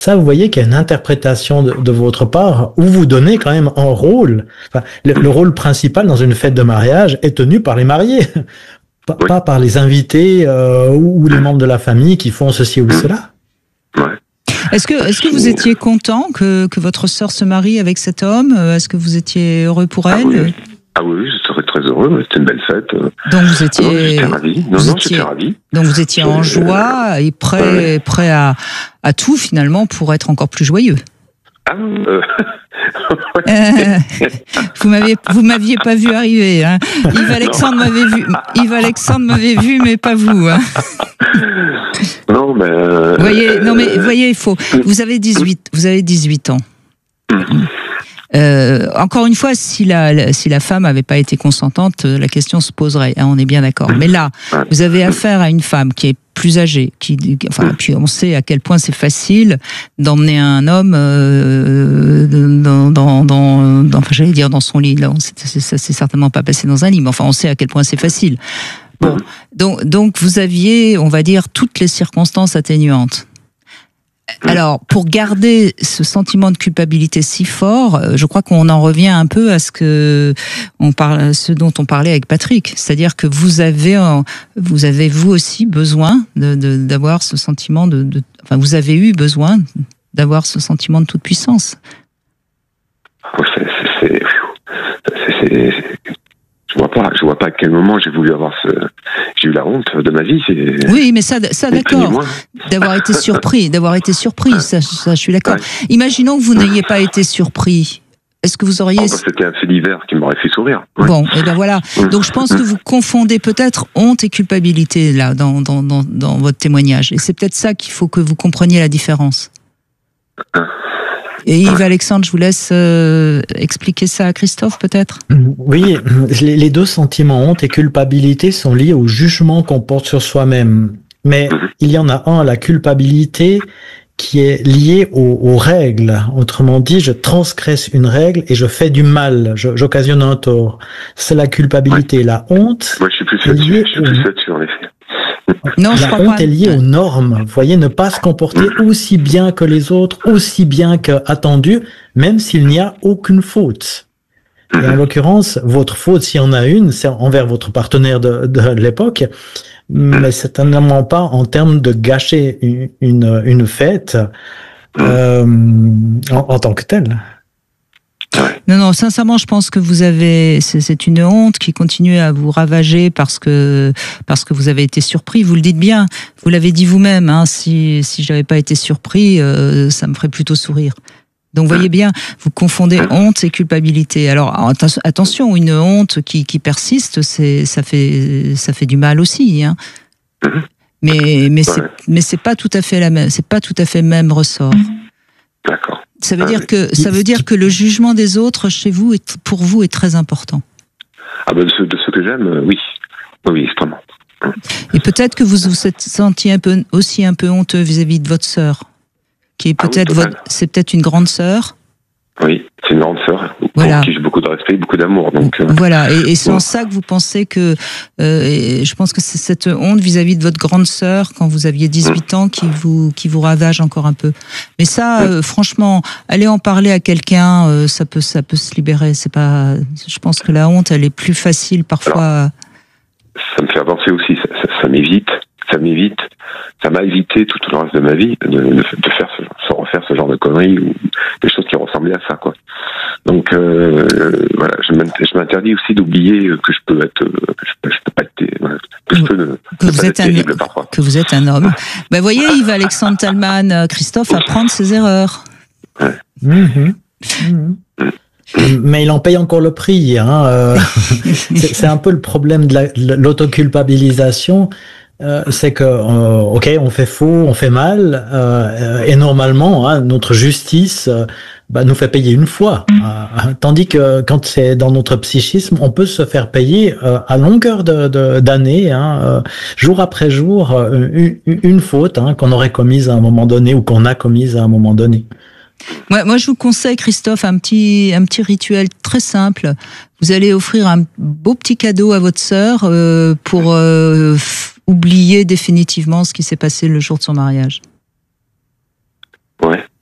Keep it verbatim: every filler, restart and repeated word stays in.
Ça, vous voyez qu'il y a une interprétation de, de votre part où vous donnez quand même un rôle. Enfin, le, le rôle principal dans une fête de mariage est tenu par les mariés, pas, Oui. pas par les invités euh, ou, ou les membres de la famille qui font ceci ou cela. Ouais. Est-ce que, est-ce que vous étiez content que, que votre sœur se marie avec cet homme? Est-ce que vous étiez heureux pour elle? Ah oui, ah oui, je serais très heureux. C'était une belle fête. Donc vous étiez, ah non, j'étais ravi. Non, vous non, étiez, j'étais ravi. Donc vous étiez en joie et prêt, ouais. prêt à, à tout finalement pour être encore plus joyeux. Ah, euh... euh, vous m'aviez, vous m'aviez pas vu arriver. Hein. Yves Alexandre m'avait vu. Yves Alexandre m'avait vu, mais pas vous. Hein. Non, mais. Euh... Voyez, non mais voyez, il faut. Vous avez dix-huit, vous avez dix-huit ans. Euh, encore une fois, si la, si la femme n'avait pas été consentante, la question se poserait. Hein, on est bien d'accord. Mais là, vous avez affaire à une femme qui est plus âgée, qui, enfin, puis on sait à quel point c'est facile d'emmener un homme euh, dans, dans, dans, dans, enfin, j'allais dire dans son lit. Là, ça s'est certainement pas passé dans un lit, mais enfin, on sait à quel point c'est facile. Bon, donc, donc vous aviez, on va dire, toutes les circonstances atténuantes. Alors, pour garder ce sentiment de culpabilité si fort, je crois qu'on en revient un peu à ce que on parle, ce dont on parlait avec Patrick, c'est-à-dire que vous avez, vous avez vous aussi besoin de, de, d'avoir ce sentiment de, de, enfin, vous avez eu besoin d'avoir ce sentiment de toute puissance. C'est, c'est, c'est, c'est, je vois pas, je vois pas à quel moment j'ai voulu avoir ce, j'ai eu la honte de ma vie. C'est... Oui, mais ça, ça d'accord. D'avoir été surpris, d'avoir été surpris, ça, ça, je suis d'accord. Ouais. Imaginons que vous n'ayez pas été surpris. Est-ce que vous auriez... Oh, bah, c'était un fait divers qui m'aurait fait sourire. Ouais. Bon, et ben voilà. Donc je pense que vous confondez peut-être honte et culpabilité là dans dans dans, dans votre témoignage. Et c'est peut-être ça qu'il faut que vous compreniez la différence. Et Yves Alexandre, je vous laisse euh, expliquer ça à Christophe, peut-être. Oui, les deux sentiments, honte et culpabilité, sont liés au jugement qu'on porte sur soi-même. Mais il y en a un, la culpabilité, qui est lié aux, aux règles. Autrement dit, je transgresse une règle et je fais du mal, je, j'occasionne un tort. C'est la culpabilité. Ouais. La honte... Moi, je suis plus là-dessus, je suis plus là-dessus, en effet. Non, la honte pas. Est liée aux normes. Vous voyez, ne pas se comporter aussi bien que les autres, aussi bien qu'attendu, même s'il n'y a aucune faute. Et en l'occurrence, votre faute, s'il y en a une, c'est envers votre partenaire de, de l'époque, mais certainement pas en termes de gâcher une, une, une fête euh, en, en tant que telle. Non, non, sincèrement, je pense que vous avez, c'est, c'est une honte qui continue à vous ravager parce que, parce que vous avez été surpris. Vous le dites bien, vous l'avez dit vous-même, hein, si, si j'avais pas été surpris, euh, ça me ferait plutôt sourire. Donc, voyez bien, vous confondez honte et culpabilité. Alors, attention, une honte qui, qui persiste, c'est, ça fait, ça fait du mal aussi, hein. Mais, mais c'est, mais c'est pas tout à fait la même, c'est pas tout à fait le même ressort. D'accord. Ça veut dire que ça veut dire que le jugement des autres chez vous est, pour vous est très important. Ah ben de ce, de ce que j'aime, oui, oui, extrêmement. Et peut-être que vous vous êtes senti un peu aussi un peu honteux vis-à-vis de votre sœur, qui est peut-être ah oui, votre, c'est peut-être une grande sœur. Oui, c'est une grande sœur pour voilà. qui j'ai beaucoup de respect, beaucoup d'amour. Donc euh, voilà, et, et c'est en ça que vous pensez que, euh, et je pense que c'est cette honte vis-à-vis de votre grande sœur quand vous aviez dix-huit ans qui vous qui vous ravage encore un peu. Mais ça, euh, franchement, aller en parler à quelqu'un, euh, ça peut ça peut se libérer. C'est pas, je pense que la honte, elle est plus facile parfois. Alors, ça me fait avancer aussi, ça, ça, ça m'évite. Ça m'évite, ça m'a évité tout le reste de ma vie de, de, de faire ce, de refaire ce genre de conneries ou des choses qui ressemblaient à ça, quoi. Donc euh, voilà, je m'interdis aussi d'oublier que je peux être, que je, je peux pas être, voilà, que je peux ne, que vous êtes terrible un, parfois. Que vous êtes un homme. Ben voyez, Yves Alexandre Talman, Christophe apprend de ses erreurs. Ouais. Mmh. Mmh. Mais il en paye encore le prix. Hein. Euh, c'est, c'est un peu le problème de, la, de l'autoculpabilisation. Euh, c'est que, euh, ok, on fait faux, on fait mal, euh, et normalement, hein, notre justice euh, bah, nous fait payer une fois. Euh, tandis que quand c'est dans notre psychisme, on peut se faire payer euh, à longueur de, de, d'années, hein, euh, jour après jour, euh, une, une faute hein, qu'on aurait commise à un moment donné ou qu'on a commise à un moment donné. Moi, moi, je vous conseille, Christophe, un petit, un petit rituel très simple. Vous allez offrir un beau petit cadeau à votre sœur euh, pour euh, f- oublier définitivement ce qui s'est passé le jour de son mariage. Ouais.